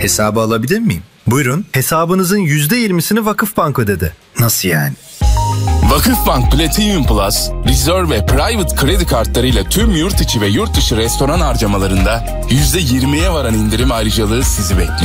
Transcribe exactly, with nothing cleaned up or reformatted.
Hesabı alabilir miyim? Buyurun. Hesabınızın yüzde yirmisini Vakıfbank ödedi. Nasıl yani? Vakıfbank Platinum Plus, Reserve ve Private kredi kartlarıyla tüm yurt içi ve yurt dışı restoran harcamalarında yüzde yirmiye varan indirim ayrıcalığı sizi bekliyor.